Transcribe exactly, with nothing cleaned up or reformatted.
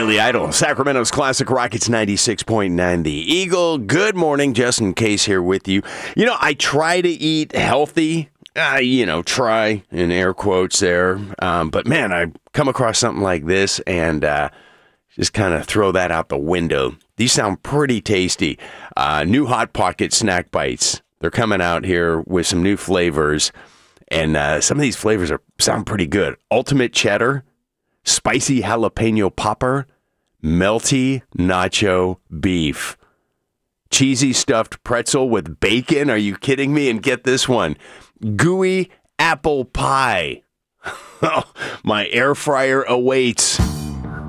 Billy Idol, Sacramento's Classic Rockets ninety-six point nine The Eagle. Good morning, Justin Case here with you. You know, I try to eat healthy. Uh, you know, try in air quotes there. Um, but man, I come across something like this and uh, just kind of throw that out the window. These sound pretty tasty. Uh, new Hot Pocket snack bites. They're coming out here with some new flavors. And uh, some of these flavors are sound pretty good. Ultimate cheddar, spicy jalapeno popper, melty nacho beef, cheesy stuffed pretzel with bacon. Are you kidding me? And get this one, gooey apple pie. My air fryer awaits.